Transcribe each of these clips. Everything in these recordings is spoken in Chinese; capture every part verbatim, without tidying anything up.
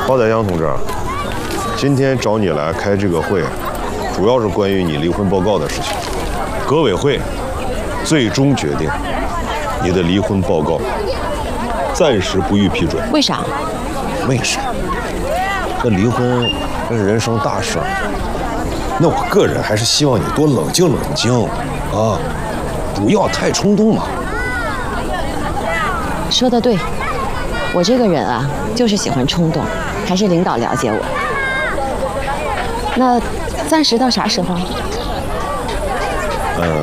包宰阳同志，今天找你来开这个会，主要是关于你离婚报告的事情。革委会最终决定，你的离婚报告暂时不予批准。 为啥？ 为啥？那离婚那是人生大事，那我个人还是希望你多冷静冷静啊，不要太冲动嘛。 说得对，我这个人啊，就是喜欢冲动，还是领导了解我。那暂时到啥时候？ 呃，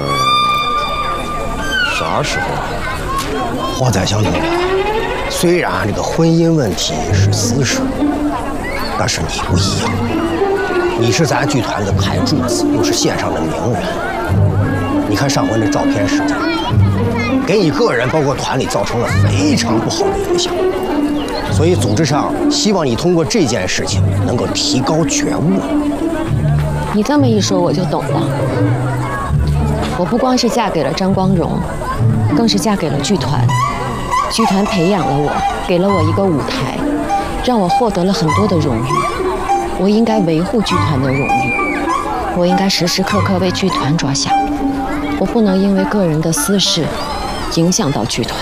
啥时候？ 包宰相同志，虽然这个婚姻问题是私事，但是你不一样，你是咱剧团的台柱子，又是线上的名人。你看上回那照片事件，给你个人包括团里造成了非常不好的影响。所以组织上希望你通过这件事情能够提高觉悟。 你这么一说，我就懂了。我不光是嫁给了张光荣，更是嫁给了剧团。剧团培养了我，给了我一个舞台，让我获得了很多的荣誉。我应该维护剧团的荣誉，我应该时时刻刻为剧团着想。我不能因为个人的私事影响到剧团。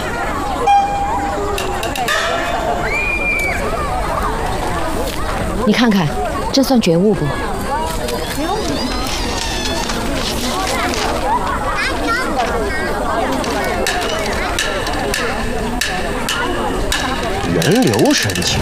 你看看，这算觉悟不？ 人流申请。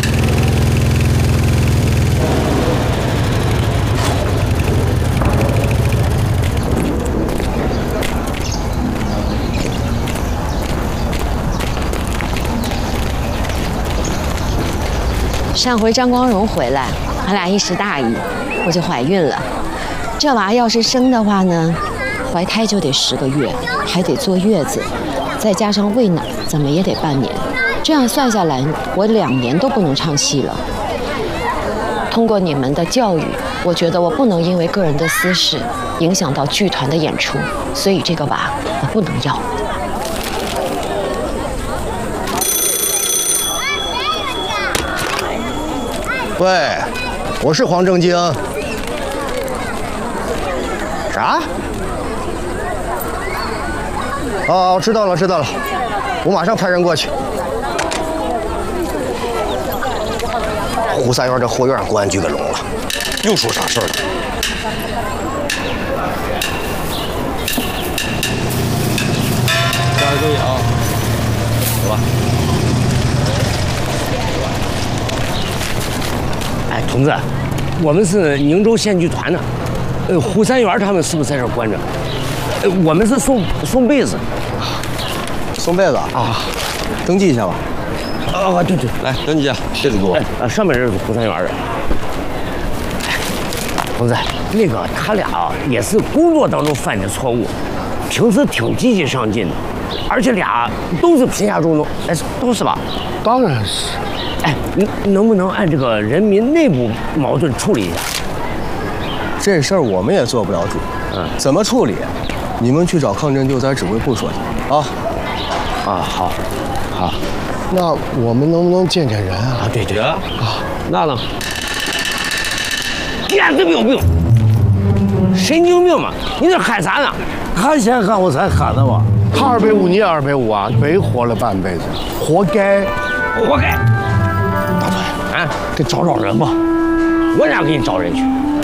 上回张光荣回来，俺俩一时大意，我就怀孕了。这娃要是生的话呢，怀胎就得十个月，还得坐月子，再加上喂奶，怎么也得半年。这样算下来，我两年都不能唱戏了。通过你们的教育，我觉得我不能因为个人的私事影响到剧团的演出，所以这个娃我不能要。 喂，我是黄正经。啥？哦，知道了，知道了，我马上派人过去。胡三元这后院公安局给笼了， 又出啥事儿了？ 大家注意啊，走吧。哎，同志，我们是宁州县剧团的，呃，胡三元他们是不是在这儿关着？呃，我们是送送被子。 送被子啊？登记一下吧。 啊，对对， 来登记啊，被子给我。 哎，啊，上面这是胡三元的。同志，那个他俩也是工作当中犯的错误，平时挺积极上进的，而且俩都是贫下中农，哎，都是吧？ 当然是。 哎，能能不能按这个人民内部矛盾处理一下？ 这事儿我们也做不了主。嗯，怎么处理？你们去找抗震救灾指挥部说去啊。 啊，好，好。 那我们能不能见见人啊？ 啊，对对啊，那呢？眼子有病，神经病嘛！你这喊啥呢？ 他先喊我才喊的吧？他二百五，你也二百五啊，白活了半辈子，活该， 活该！大腿，啊，给找找人吧，我哪给你找人去？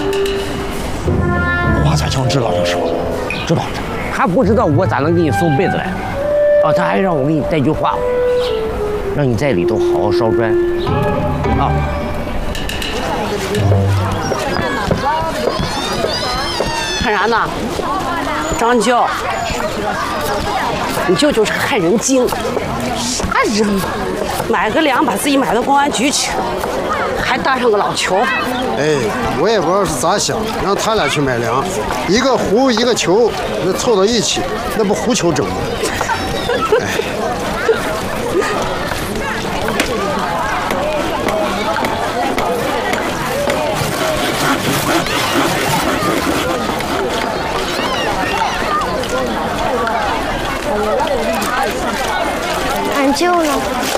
华彩强知道这事吗？ 知道，他不知道我咋能给你送被子来？啊，他还让我给你带句话，让你在里头好好烧砖，啊。 看啥呢？张舅，你舅舅是害人精，啥人嘛？买个粮把自己买到公安局去，还当上个老球。 哎，我也不知道是咋想，让他俩去买粮，一个胡一个球，那凑到一起，那不胡球整吗？哎。 俺舅呢？